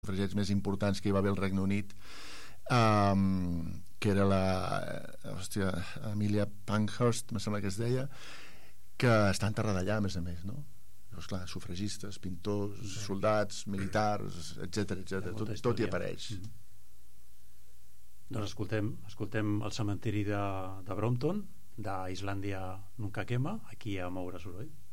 sufragets més importants que hi va haver al Regne Unit, que era Amelia Pankhurst, me sembla que es deia, que està enterrada allà, a més, no? Doncs clar, sufragistes, pintors, soldats, militars, etc. Tot hi apareix. Doncs escoltem el cementiri de Brompton, d'Islàndia Nunca Quema, aquí a Moure Soroll.